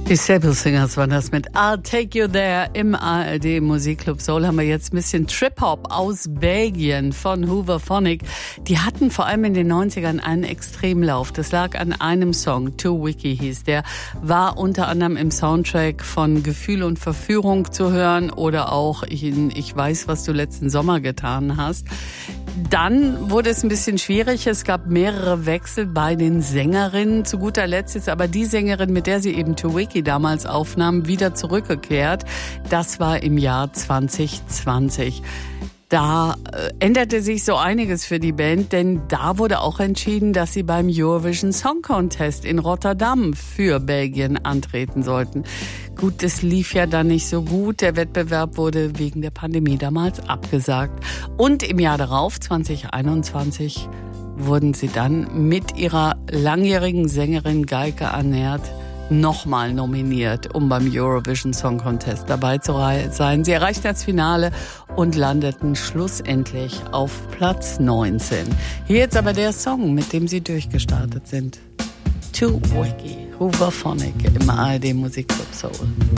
Die Staple Singers waren das mit I'll Take You There im ARD Musikclub Soul. Haben wir jetzt ein bisschen Trip-Hop aus Belgien von Hooverphonic. Die hatten vor allem in den 90ern einen Extremlauf. Das lag an einem Song, Too Wicky hieß der. War unter anderem im Soundtrack von Gefühl und Verführung zu hören oder auch Ich weiß, was du letzten Sommer getan hast. Dann wurde es ein bisschen schwierig. Es gab mehrere Wechsel bei den Sängerinnen. Zu guter Letzt ist aber die Sängerin, mit der sie eben Too Wicky damals aufnahmen, wieder zurückgekehrt. Das war im Jahr 2020. Da änderte sich so einiges für die Band, denn da wurde auch entschieden, dass sie beim Eurovision Song Contest in Rotterdam für Belgien antreten sollten. Gut, es lief ja dann nicht so gut. Der Wettbewerb wurde wegen der Pandemie damals abgesagt. Und im Jahr darauf, 2021, wurden sie dann mit ihrer langjährigen Sängerin Geike Annert nochmal nominiert, um beim Eurovision Song Contest dabei zu sein. Sie erreichten das Finale und landeten schlussendlich auf Platz 19. Hier jetzt aber der Song, mit dem sie durchgestartet sind. Too Wicky, Hooverphonic im ARD Musikclub Soul.